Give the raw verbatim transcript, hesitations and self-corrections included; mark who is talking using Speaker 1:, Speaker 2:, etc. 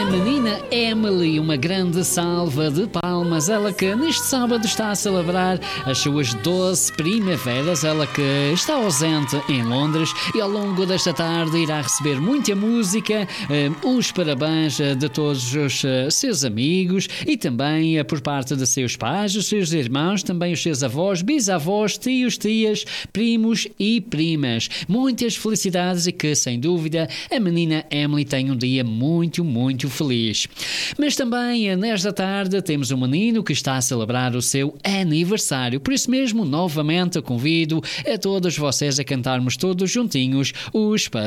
Speaker 1: menina Emily, uma grande salva de palmas. Ela que neste sábado está a celebrar as suas doze primaveras. Ela que está ausente em Londres e ao longo desta tarde irá receber muita música, eh, os parabéns eh, de todos os eh, seus amigos e também eh, por parte de seus pais, os seus irmãos, também os seus avós, bisavós, tios, tias, primos e primas. Muitas felicidades e que, sem dúvida, a menina Emily tem um dia muito, muito feliz. Mas também, nesta tarde, temos um menino que está a celebrar o seu aniversário. Por isso mesmo, novamente, convido a todos vocês a cantarmos todos juntinhos os parabéns.